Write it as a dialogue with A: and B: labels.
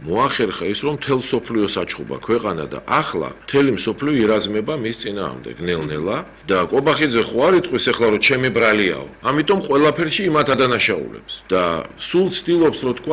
A: მოახერხა ის, რომ მთელ სოფლიოს აჩხუბა ქვეყანა და ახლა მთელი სოფლიო ირაზმება მის წინააღმდეგ ნელ-ნელა და კობახიძე ხო არ იტყვის ახლა რომ ჩემი ბრალიაო. ამიტომ ყველაფერში იმათ ადანაშაულებს და სულ ცდილობს რომ თქვა